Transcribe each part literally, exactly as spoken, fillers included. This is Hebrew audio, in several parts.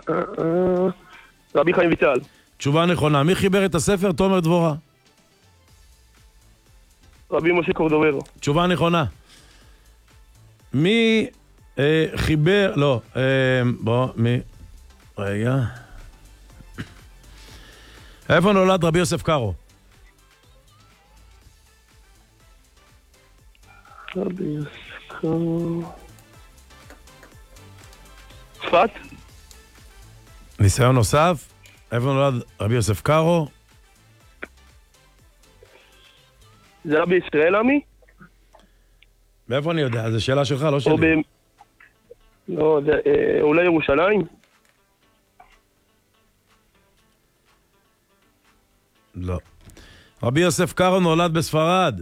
רבי חיים ויטל. תשובה נכונה. מי חיבר את הספר? תומר דבורה. רבי משה קורדוברו. תשובה נכונה. מי אה, חיבר... לא, אה, בוא, מי... רגע. איפה נולד רבי יוסף קארו? רבי יוסף קארו... צפת? ניסיון נוסף. איפה נולד רבי יוסף קארו? זה רבי ישראל עמי? מאיפה אני יודע? זו שאלה שלך, לא שלי. ב... לא, זה, אה, אולי ירושלים? לא. רבי יוסף קארו נולד בספרד.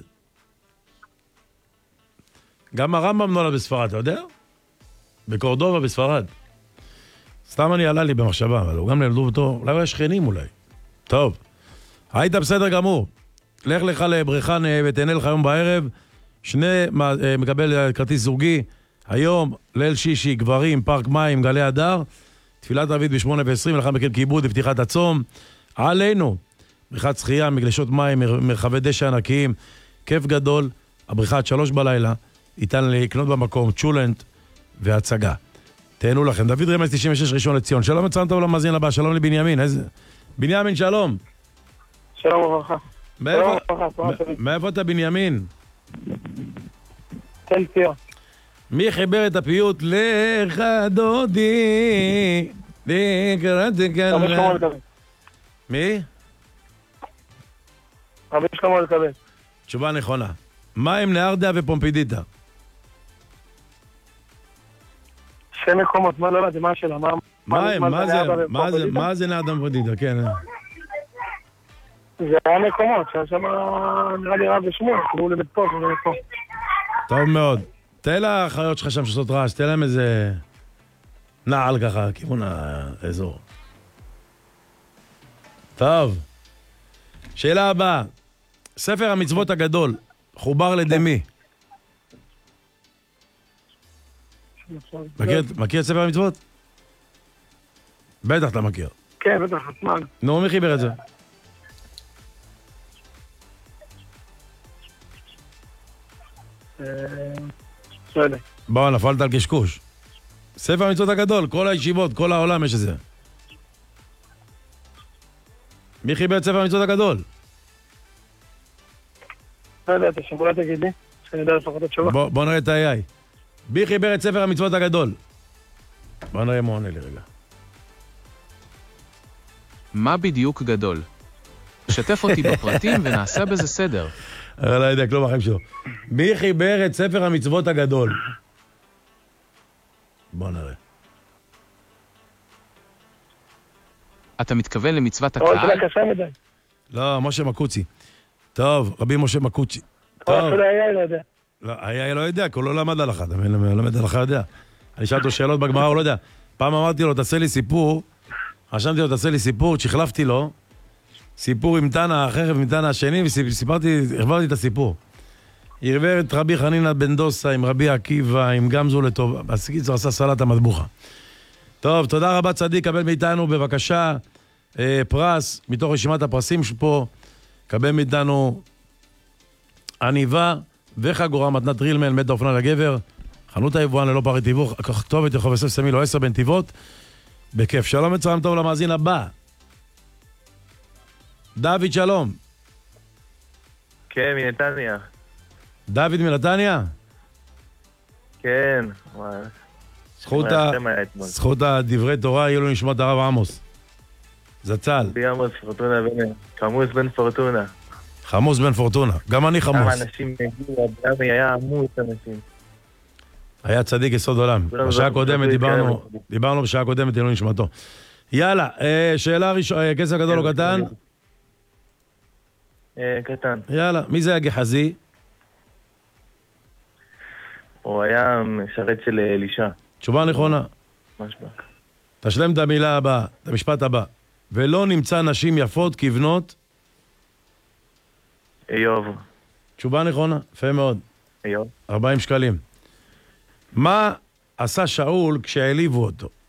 גם הרמב"ם נולד בספרד, אתה יודע? בקורדובה בספרד. סתם אני עלה לי במחשבה, אבל הוא גם נולדו אותו, אולי הוא היה שכנים אולי. טוב. היית בסדר גמור. לך לך לבריכה ותהנה לך היום בערב. שני מקבל כרטיס זוגי. היום, ליל שישי, גברים, פארק מים, גלי הדר. תפילת ערבית בשמונה ועשרים, לאחר מכן כיבוד ופתיחת הצום. עלינו. בריכת שחייה, מגלשות מים, מרחבי דשא ענקיים. כיף גדול. הבריכה עד שלוש בלילה. ניתן לקנות במקום צ'ולנט והצגה. תהנו לכם. דוד רמז תשעים ושש ראשון לציון. שלום מצוין טוב למאזין הבא. שלום לבנימין. איזה... בנימין, שלום. שלום וברכה. מאיפה אתה בנימין? תל ציון. מי חיבר את הפיוט לך דודי לקראתי כאן? רבי שלמה אלקבל. מי? רבי שלמה אלקבל. תשובה נכונה. מה עם נהרדיה ופומפידיטה? שתי מקומות, מה לא יודע, מה השאלה? מה זה נהרדיה ופומפידיטה? כן. זה היה מקומות, שהיה שם נראה לי רב ושמואל, קראו לבית פוס, וזה פה. טוב מאוד. תן לאחיות שלך שם שעושות רעש, תן להם איזה נעל ככה, כיוון האזור. טוב. שאלה הבאה. ספר המצוות הגדול, חובר לדמי. מכיר את ספר המצוות? בטח אתה מכיר. כן, בטח, מה? נו, מי חיבר את זה? לא יודע. בוא, נפלת על קשקוש. ספר המצוות הגדול, כל הישיבות, כל העולם יש את זה. מי חיבר את ספר המצוות הגדול? לא יודע, אתה שבוע תגיד לי, שאני יודע לפחות התשובה. בוא, בוא נראה את ה-איי איי. מי חיבר את ספר המצוות הגדול? בוא נראה מה עונה לי רגע. מה בדיוק גדול? שתף אותי בפרטים ונעשה בזה סדר. אני לא יודע, כלום החיים שלו. מי חיבר את ספר המצוות הגדול? בוא נראה. אתה מתכוון למצוות הקהל? זה קשה מדי. לא, משה מקוצי. טוב, רבי משה מקוצי. טוב. אפילו היה לא יודע. לא, היה לא יודע, כי הוא לא למד הלכה. אתה מבין, לא למד הלכה יודע. אני שאלתי לו שאלות בגמרא, הוא לא יודע. פעם אמרתי לו, תעשה לי סיפור. רשמתי לו, תעשה לי סיפור, שחלפתי לו. סיפור עם תנא, החרב עם תנא השני, וסיפרתי, החברתי את הסיפור. ערבר את רבי חנינא בן דוסה עם רבי עקיבא, עם גמזו לטוב. בקיצור עשה סלט המטבוחה. טוב, תודה רבה צדיק, קבל מאיתנו בבקשה אה, פרס, מתוך רשימת הפרסים שפה, קבל מאיתנו עניבה וחגורה מתנת רילמן, מת האופנה לגבר, חנות היבואן ללא פערי תיווך, כתובת רחוב יוסף סמילו עשר בנתיבות, בכיף. שלום וצהריים טוב למאזין הבא. דוד, שלום. כן, מנתניה. דוד מנתניה? כן. זכות הדברי תורה יהיו לו נשמת הרב עמוס. זצ"ל. בי עמוס פורטונה בן... חמוס בן פורטונה. חמוס בן פורטונה. גם אני חמוס. כמה אנשים הגיעו, אבי היה עמוס אנשים. היה צדיק יסוד עולם. בשעה הקודמת דיברנו, דיברנו בשעה הקודמת יהיו לו נשמתו. יאללה, שאלה ראשונה, כסף גדול או קטן? קטן. יאללה, מי זה הגחזי? הוא היה משרת של אלישע. תשובה נכונה. משבק. תשלם את המילה הבאה, את המשפט הבא. ולא נמצא נשים יפות כבנות? איוב. תשובה נכונה, יפה מאוד. איוב. ארבעים שקלים. מה עשה שאול כשהעליבו אותו?